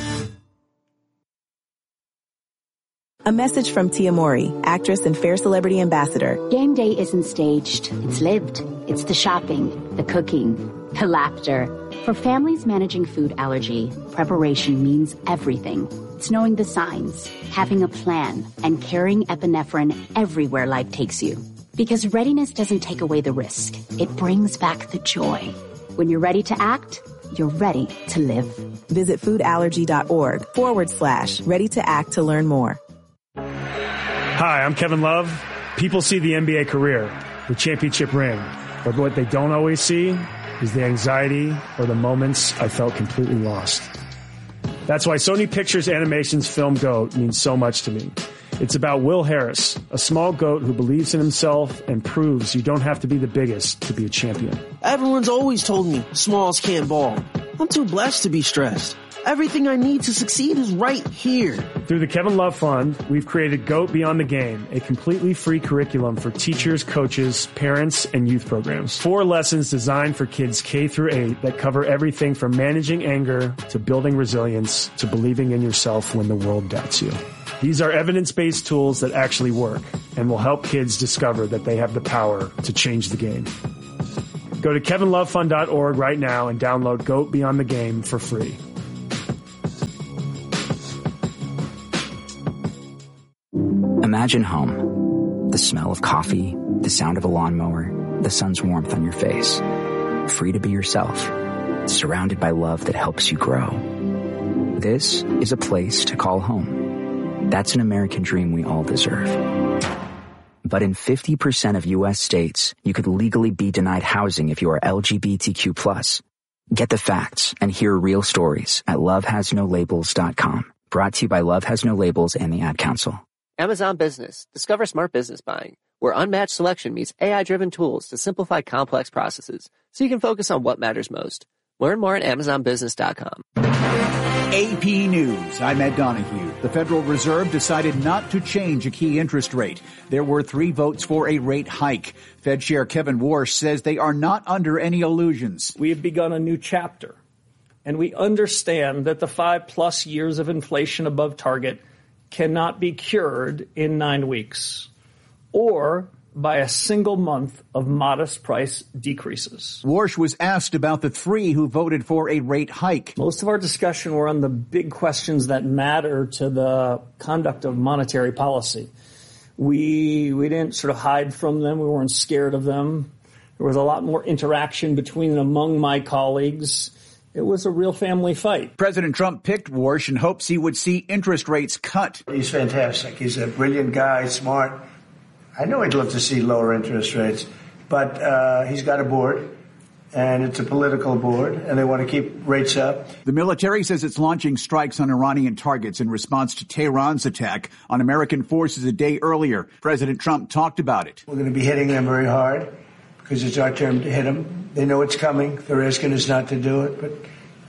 A message from Tia Mori, actress and Fair Celebrity Ambassador. Game day isn't staged. It's lived. It's the shopping, the cooking, the laughter. For families managing food allergy, preparation means everything. It's knowing the signs, having a plan, and carrying epinephrine everywhere life takes you. Because readiness doesn't take away the risk. It brings back the joy. When you're ready to act, you're ready to live. Visit foodallergy.org/ready to act to learn more. Hi, I'm Kevin Love. People see the NBA career, the championship ring, but what they don't always see is the anxiety or the moments I felt completely lost. That's why Sony Pictures Animation's film GOAT means so much to me. It's about Will Harris, a small goat who believes in himself and proves you don't have to be the biggest to be a champion. Everyone's always told me smalls can't ball. I'm too blessed to be stressed. Everything I need to succeed is right here. Through the Kevin Love Fund, we've created GOAT Beyond the Game, a completely free curriculum for teachers, coaches, parents, and youth programs. 4 lessons designed for kids K through 8 that cover everything from managing anger to building resilience to believing in yourself when the world doubts you. These are evidence-based tools that actually work and will help kids discover that they have the power to change the game. Go to kevinlovefund.org right now and download GOAT Beyond the Game for free. Imagine home. The smell of coffee, the sound of a lawnmower, the sun's warmth on your face. Free to be yourself, surrounded by love that helps you grow. This is a place to call home. That's an American dream we all deserve. But in 50% of U.S. states, you could legally be denied housing if you are LGBTQ+. Get the facts and hear real stories at lovehasnolabels.com. Brought to you by Love Has No Labels and the Ad Council. Amazon Business. Discover smart business buying, where unmatched selection meets AI-driven tools to simplify complex processes so you can focus on what matters most. Learn more at AmazonBusiness.com. AP News. I'm Ed Donahue. The Federal Reserve decided not to change a key interest rate. There were 3 votes for a rate hike. Fed Chair Kevin Warsh says they are not under any illusions. We have begun a new chapter, and we understand that the 5+ years of inflation above target cannot be cured in 9 weeks or by a single month of modest price decreases. Warsh was asked about the 3 who voted for a rate hike. Most of our discussion were on the big questions that matter to the conduct of monetary policy. We didn't sort of hide from them. We weren't scared of them. There was a lot more interaction between and among my colleagues. It was a real family fight. President Trump picked Warsh in hopes he would see interest rates cut. He's fantastic. He's a brilliant guy, smart. I know he'd love to see lower interest rates, but he's got a board, and it's a political board, and they want to keep rates up. The military says it's launching strikes on Iranian targets in response to Tehran's attack on American forces a day earlier. President Trump talked about it. We're going to be hitting them very hard because it's our turn to hit them. They know it's coming. They're asking us not to do it, but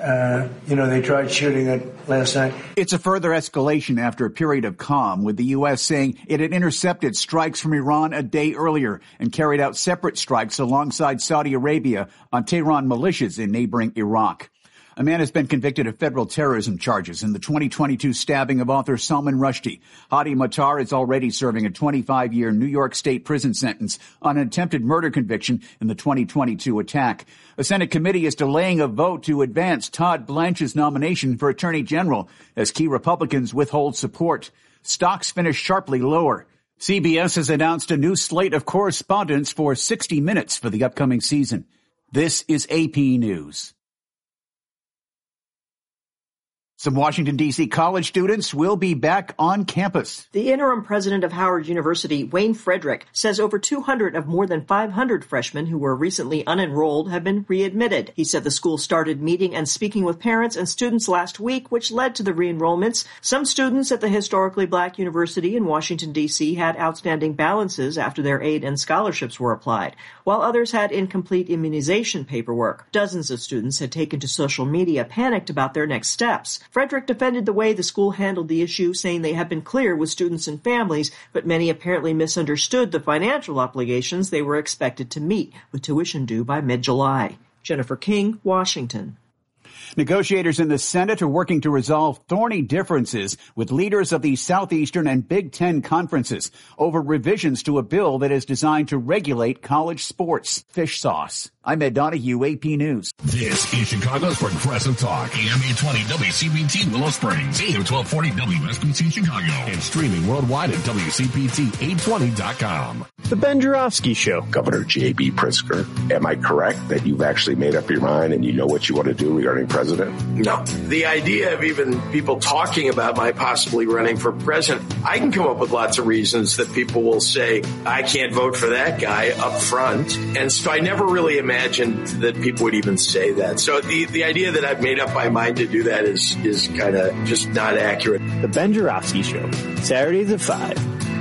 they tried shooting it last night. It's a further escalation after a period of calm, with the U.S. saying it had intercepted strikes from Iran a day earlier and carried out separate strikes alongside Saudi Arabia on Tehran militias in neighboring Iraq. A man has been convicted of federal terrorism charges in the 2022 stabbing of author Salman Rushdie. Hadi Matar is already serving a 25-year New York State prison sentence on an attempted murder conviction in the 2022 attack. A Senate committee is delaying a vote to advance Todd Blanche's nomination for Attorney General as key Republicans withhold support. Stocks finished sharply lower. CBS has announced a new slate of correspondents for 60 Minutes for the upcoming season. This is AP News. Some Washington, D.C. college students will be back on campus. The interim president of Howard University, Wayne Frederick, says over 200 of more than 500 freshmen who were recently unenrolled have been readmitted. He said the school started meeting and speaking with parents and students last week, which led to the re-enrollments. Some students at the historically black university in Washington, D.C. had outstanding balances after their aid and scholarships were applied, while others had incomplete immunization paperwork. Dozens of students had taken to social media, panicked about their next steps. Frederick defended the way the school handled the issue, saying they have been clear with students and families, but many apparently misunderstood the financial obligations they were expected to meet, with tuition due by mid-July. Jennifer King, Washington. Negotiators in the Senate are working to resolve thorny differences with leaders of the Southeastern and Big Ten conferences over revisions to a bill that is designed to regulate college sports. Fish sauce. I'm Ed Donahue, AP News. This is Chicago's Progressive Talk, AM 820 WCPT Willow Springs, AM 1240 WSBT Chicago, and streaming worldwide at WCPT820.com. The Ben Joravsky Show. Governor J.B. Pritzker, am I correct that you've actually made up your mind and you know what you want to do regarding president? No. The idea of even people talking about my possibly running for president, I can come up with lots of reasons that people will say, I can't vote for that guy up front. And so I never really imagined that people would even say that. So the idea that I've made up my mind to do that is kind of just not accurate. The Ben Joravsky Show, Saturdays at 5.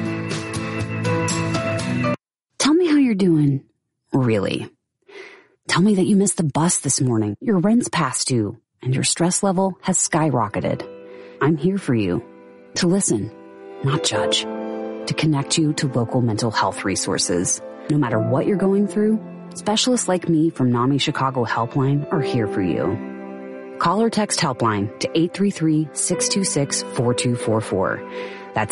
Tell me how you're doing. Really. Tell me that you missed the bus this morning. Your rent's past due. and your stress level has skyrocketed. I'm here for you, to listen, not judge, to connect you to local mental health resources. No matter what you're going through, specialists like me from NAMI Chicago Helpline are here for you. Call or text Helpline to 833-626-4244. That's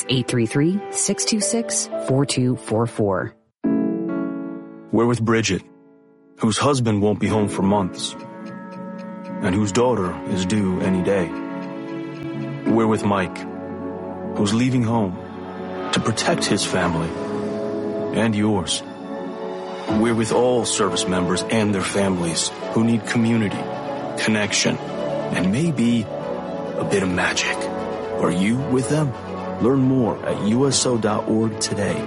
833-626-4244. We're with Bridget, whose husband won't be home for months, and whose daughter is due any day. We're with Mike, who's leaving home to protect his family and yours. We're with all service members and their families who need community, connection, and maybe a bit of magic. Are you with them? Learn more at USO.org today.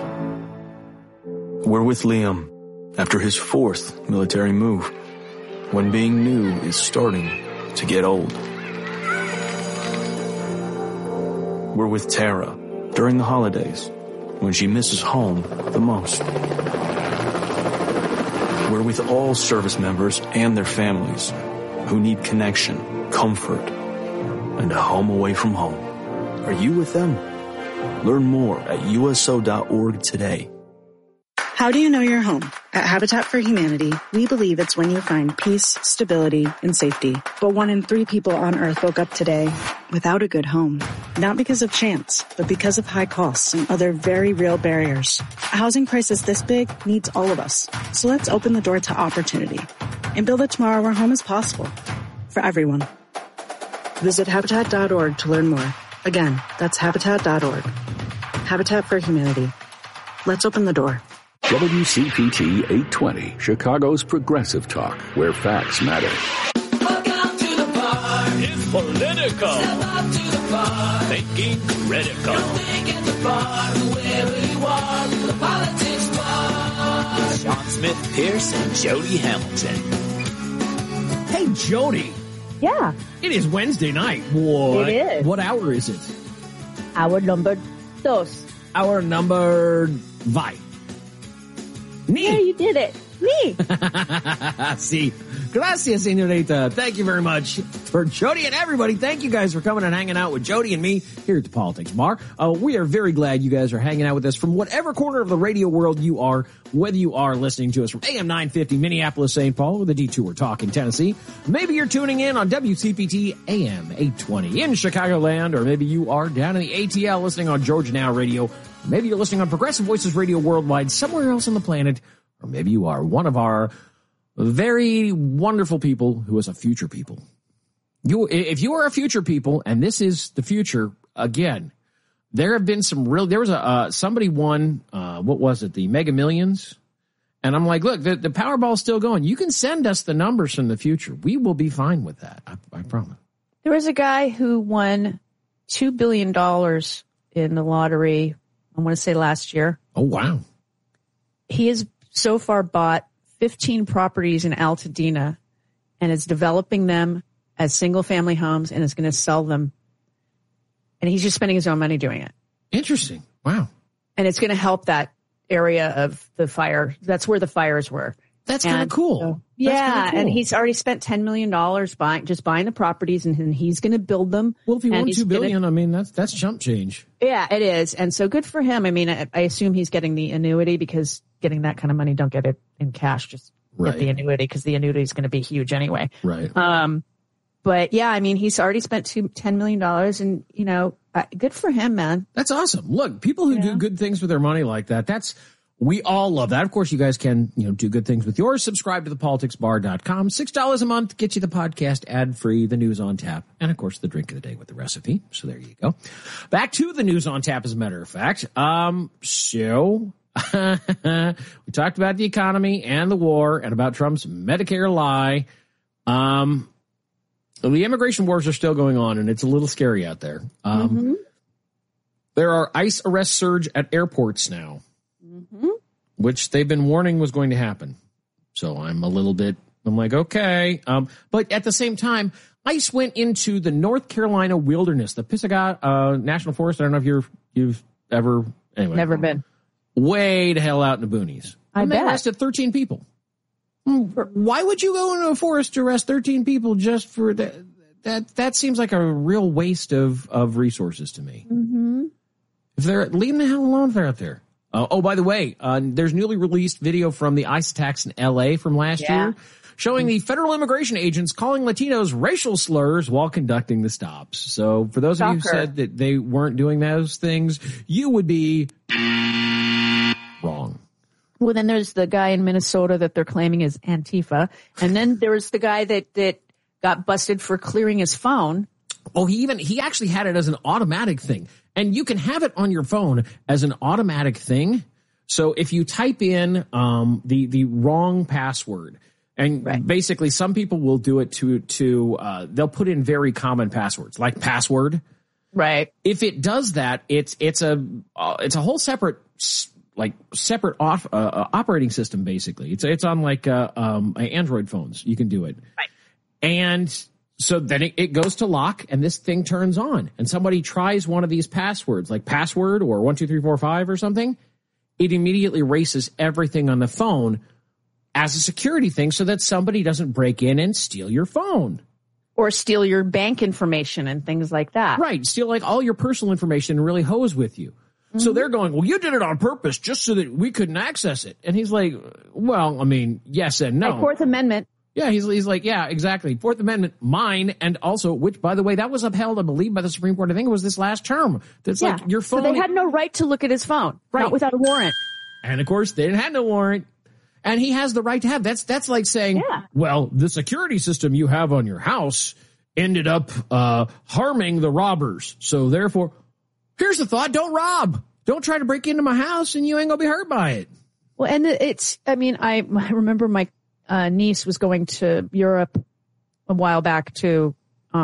We're with Liam after his 4th military move, when being new is starting to get old. We're with Tara during the holidays, when she misses home the most. We're with all service members and their families who need connection, comfort, and a home away from home. Are you with them? Learn more at USO.org today. How do you know you're home? At Habitat for Humanity, we believe it's when you find peace, stability, and safety. But 1 in 3 people on Earth woke up today without a good home. Not because of chance, but because of high costs and other very real barriers. A housing crisis this big needs all of us. So let's open the door to opportunity and build a tomorrow where home is possible for everyone. Visit Habitat.org to learn more. Again, that's Habitat.org. Habitat for Humanity. Let's open the door. WCPT 820, Chicago's progressive talk, where facts matter. Welcome to the bar. It's political. Step up to the bar. Thinking critical. You're thinking the bar. Wherever you are, the politics bar. With Sean Smith Pierce and Jody Hamilton. Hey, Jody. Yeah. It is Wednesday night. What? It is. What hour is it? Hour number 2. Hour number 5. Me. Yeah, you did it. Me. See. Gracias, senorita. Thank you very much for Jody and everybody. Thank you guys for coming and hanging out with Jody and me here at the Politics Bar. We are very glad you guys are hanging out with us from whatever corner of the radio world you are, whether you are listening to us from AM 950 Minneapolis, St. Paul, or the Detour Talk in Tennessee. Maybe you're tuning in on WCPT AM 820 in Chicagoland, or maybe you are down in the ATL listening on Georgia Now Radio. Maybe you're listening on Progressive Voices Radio worldwide somewhere else on the planet, or maybe you are one of our very wonderful people who is a future people. If you are a future people, and this is the future, again, there have been some real, there was somebody won, what was it, the Mega Millions? And I'm like, look, the Powerball's still going. You can send us the numbers from the future. We will be fine with that. I promise. There was a guy who won $2 billion in the lottery, I want to say last year. Oh, wow. He has so far bought 15 properties in Altadena and is developing them as single-family homes and is going to sell them. And he's just spending his own money doing it. Interesting. Wow. And it's going to help that area of the fire. That's where the fires were. That's kind of cool. So, yeah. Cool. And he's already spent $10 million buying the properties, and he's going to build them. Well, if he won $2 billion, I mean, that's chump change. Yeah, it is. And so good for him. I mean, I assume he's getting the annuity, because getting that kind of money, don't get it in cash, just get the annuity, because the annuity is going to be huge anyway. Right. But yeah, I mean, he's already spent $10 million, and, you know, good for him, man. That's awesome. Look, people who do good things with their money like that, we all love that. Of course, you guys can, do good things with yours. Subscribe to thepoliticsbar.com. $6 a month gets you the podcast ad-free, the news on tap, and of course, the drink of the day with the recipe. So there you go. Back to the news on tap, as a matter of fact. So we talked about the economy and the war and about Trump's Medicare lie. The immigration wars are still going on, and it's a little scary out there. There are ICE arrest surge at airports now, which they've been warning was going to happen. So I'm like, okay. But at the same time, ICE went into the North Carolina wilderness, the Pisgah National Forest. I don't know if you've ever, anyway. Never been. Way to hell out in the boonies. I bet. They arrested 13 people. Why would you go into a forest to arrest 13 people just for that? That seems like a real waste of resources to me. Mm-hmm. If they're leave them the hell alone if they're out there. By the way, there's newly released video from the ICE attacks in L.A. from last year showing the federal immigration agents calling Latinos racial slurs while conducting the stops. So for those of you who said that they weren't doing those things, you would be wrong. Well, then there's the guy in Minnesota that they're claiming is Antifa. And then there's the guy that got busted for clearing his phone. Oh, he actually had it as an automatic thing. And you can have it on your phone as an automatic thing. So if you type in the wrong password, and basically some people will do it to they'll put in very common passwords like password. Right. If it does that, it's a whole separate operating system. Basically, it's on like Android phones. You can do it. Right. And so then it goes to lock and this thing turns on and somebody tries one of these passwords like password or 12345 or something. It immediately erases everything on the phone as a security thing so that somebody doesn't break in and steal your phone. Or steal your bank information and things like that. Right. Steal like all your personal information and really hose with you. Mm-hmm. So they're going, well, you did it on purpose just so that we couldn't access it. And he's like, well, I mean, yes and no. Like Fourth Amendment. Yeah, he's like, yeah, exactly. Fourth Amendment, mine, and also, which, by the way, that was upheld, I believe, by the Supreme Court. I think it was this last term. That's like your phone. So they had no right to look at his phone. Right. Not without a warrant. And of course, they didn't have no warrant. And he has the right to have. That's like saying, well, the security system you have on your house ended up harming the robbers. So therefore, here's the thought, don't rob. Don't try to break into my house and you ain't gonna be hurt by it. Well, and I remember my niece was going to Europe a while back to,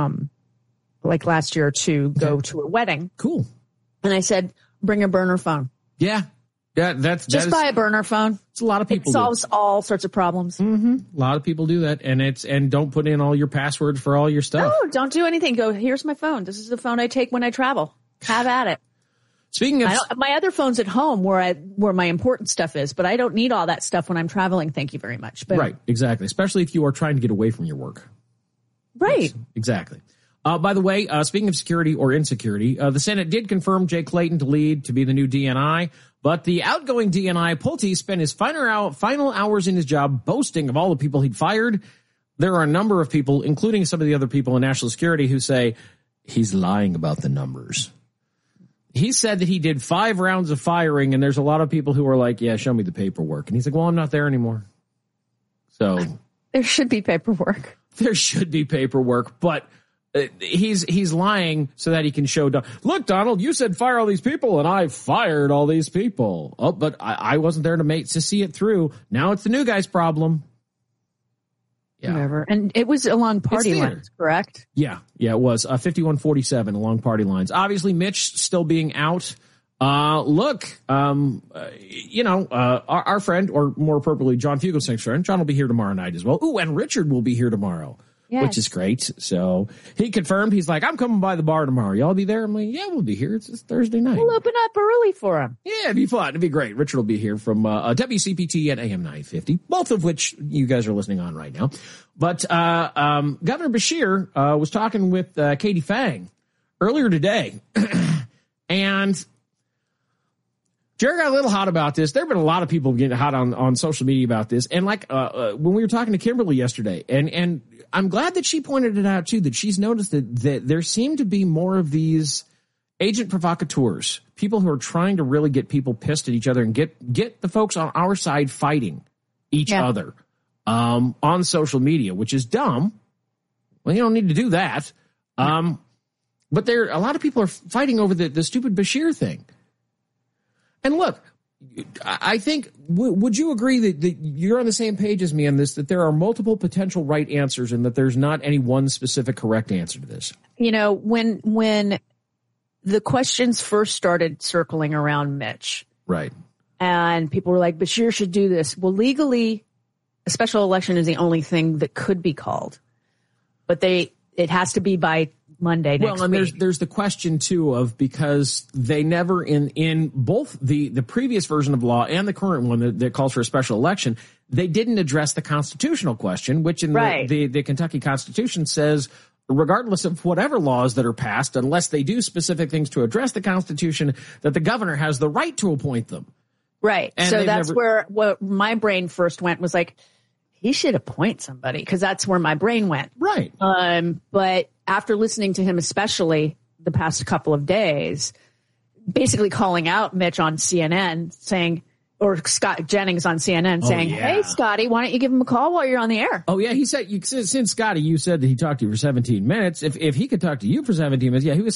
like last year to go to a wedding. Cool. And I said, bring a burner phone. Yeah. Yeah, just buy a burner phone. It's a lot of people. It solves all sorts of problems. Mm-hmm. A lot of people do that, and don't put in all your passwords for all your stuff. No, don't do anything. Go, here's my phone. This is the phone I take when I travel. Have at it. Speaking of, my other phone's at home where my important stuff is, but I don't need all that stuff when I'm traveling. Thank you very much. But, right, exactly. Especially if you are trying to get away from your work. Right. Yes, exactly. By the way, speaking of security or insecurity, the Senate did confirm Jay Clayton to be the new DNI, but the outgoing DNI, Pulte, spent his final hours in his job boasting of all the people he'd fired. There are a number of people, including some of the other people in national security, who say he's lying about the numbers. He said that he did 5 rounds of firing, and there's a lot of people who are like, yeah, show me the paperwork. And he's like, well, I'm not there anymore. So there should be paperwork. There should be paperwork, but he's lying so that he can show, look, Donald, you said fire all these people, and I fired all these people. Oh, but I wasn't there to see it through. Now it's the new guy's problem. Yeah. Whatever. And it was along party lines, correct? Yeah, it was 51-47 along party lines. Obviously, Mitch still being out. Our friend, or more appropriately, John Fugelsang's friend, John will be here tomorrow night as well. Ooh, and Richard will be here tomorrow. Yes. Which is great. So he confirmed, he's like, I'm coming by the bar tomorrow. Y'all be there? I'm like, yeah, we'll be here. It's Thursday night. We'll open up early for him. Yeah, it'd be fun. It'd be great. Richard will be here from WCPT at AM 950, both of which you guys are listening on right now. But Governor Beshear was talking with Katie Fang earlier today. And Jared got a little hot about this. There have been a lot of people getting hot on social media about this. And like when we were talking to Kimberly yesterday, and I'm glad that she pointed it out too, that she's noticed that there seem to be more of these agent provocateurs, people who are trying to really get people pissed at each other and get the folks on our side fighting each other on social media, which is dumb. Well, you don't need to do that. But a lot of people are fighting over the stupid Beshear thing. And look, I think, would you agree that you're on the same page as me on this, that there are multiple potential right answers and that there's not any one specific correct answer to this? You know, when the questions first started circling around Mitch. Right. And people were like, Beshear should do this. Well, legally, a special election is the only thing that could be called. But it has to be by Monday next week. Well, and there's the question too of, because they never in both the previous version of law and the current one that calls for a special election, they didn't address the constitutional question, which in Right. the Kentucky Constitution says, regardless of whatever laws that are passed, unless they do specific things to address the Constitution, that the governor has the right to appoint them. Right. And so they've that's never- where my brain first went, was like, he should appoint somebody, because that's where my brain went. Right. But after listening to him, especially the past couple of days, basically calling out Mitch on CNN saying, or Scott Jennings on CNN saying, yeah. hey, Scotty, why don't you give him a call while you're on the air? Oh, yeah. He said, since Scotty, you said that he talked to you for 17 minutes. If he could talk to you for 17 minutes, yeah, he was